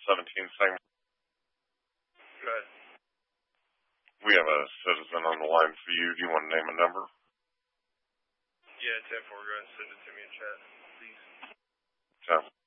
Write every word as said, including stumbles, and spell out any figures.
seventeen segment. Go ahead. We have a citizen on the line for you. Do you want to name a number? Yeah, ten four. Go ahead and send it to me in chat, please. ten